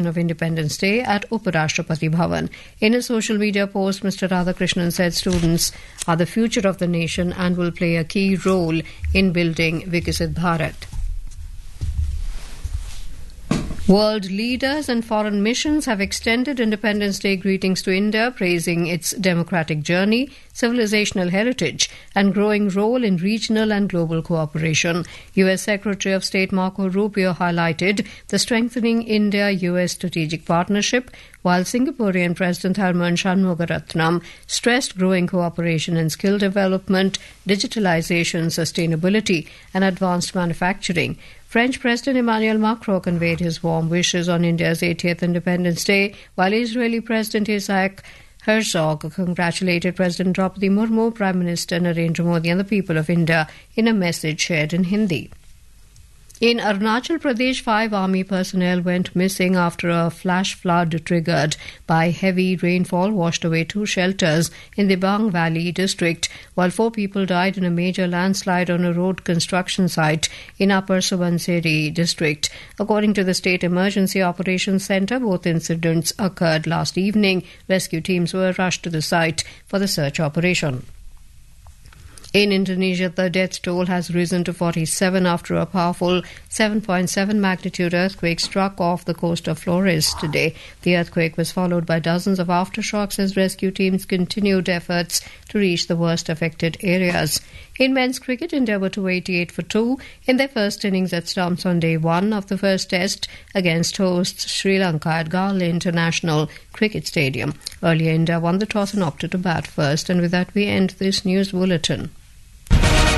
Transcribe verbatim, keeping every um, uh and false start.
of Independence Day at Uparashtrapati Bhavan. In a social media post, Mister Radhakrishnan said students are the future of the nation and will play a key role in building Viksit Bharat. World leaders and foreign missions have extended Independence Day greetings to India, praising its democratic journey, civilizational heritage, and growing role in regional and global cooperation. U S Secretary of State Marco Rubio highlighted the strengthening India-U S strategic partnership, while Singaporean President Tharman Shanmugaratnam stressed growing cooperation in skill development, digitalization, sustainability, and advanced manufacturing. French President Emmanuel Macron conveyed his warm wishes on India's eightieth Independence Day, while Israeli President Isaac Herzog congratulated President Draupadi Murmu, Prime Minister Narendra Modi and the people of India in a message shared in Hindi. In Arunachal Pradesh, five army personnel went missing after a flash flood triggered by heavy rainfall washed away two shelters in the Bang Valley district, while four people died in a major landslide on a road construction site in Upper Subansiri district. According to the State Emergency Operations Centre, both incidents occurred last evening. Rescue teams were rushed to the site for the search operation. In Indonesia, the death toll has risen to forty-seven after a powerful seven point seven magnitude earthquake struck off the coast of Flores today. The earthquake was followed by dozens of aftershocks as rescue teams continued efforts to reach the worst affected areas. In men's cricket, India were to eighty-eight for two in their first innings at stumps on day one of the first test against hosts Sri Lanka at Gala International Cricket Stadium. Earlier, India won the toss and opted to bat first. And with that, we end this news bulletin.